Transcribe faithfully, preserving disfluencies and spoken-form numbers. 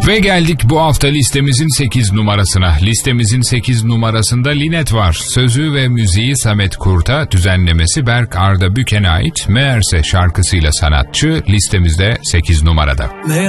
Ve geldik bu hafta listemizin sekiz numarasına. Listemizin sekiz numarasında Linet var. Sözü ve müziği Samet Kurt'a, düzenlemesi Berk Arda Büken'e ait. Meğerse şarkısıyla sanatçı listemizde sekiz numarada.